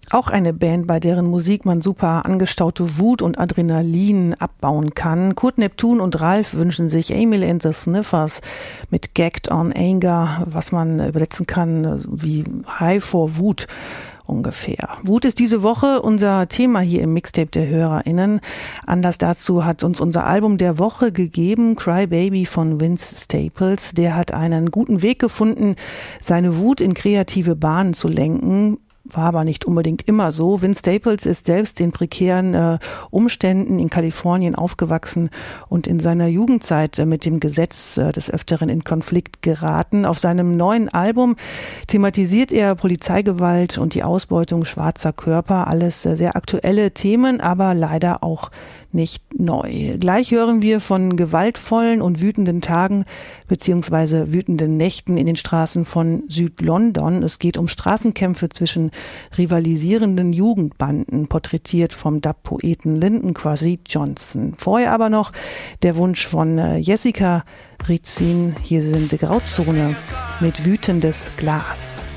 Auch eine Band, bei deren Musik man super angestaute Wut und Adrenalin abbauen kann. Kurt Neptun und Ralf wünschen sich Emil and the Sniffers mit Gagged on Anger, was man übersetzen kann wie High for Wut ungefähr. Wut ist diese Woche unser Thema hier im Mixtape der HörerInnen. Anlass dazu hat uns unser Album der Woche gegeben, Cry Baby von Vince Staples. Der hat einen guten Weg gefunden, seine Wut in kreative Bahnen zu lenken. War aber nicht unbedingt immer so. Vince Staples ist selbst in prekären Umständen in Kalifornien aufgewachsen und in seiner Jugendzeit mit dem Gesetz des Öfteren in Konflikt geraten. Auf seinem neuen Album thematisiert er Polizeigewalt und die Ausbeutung schwarzer Körper. Alles sehr aktuelle Themen, aber leider auch nicht neu. Gleich hören wir von gewaltvollen und wütenden Tagen beziehungsweise wütenden Nächten in den Straßen von Südlondon. Es geht um Straßenkämpfe zwischen rivalisierenden Jugendbanden, porträtiert vom Dub-Poeten Lyndon Kwesi Johnson. Vorher aber noch der Wunsch von Jessica Rizin. Hier sind die Grauzone mit wütendes Glas.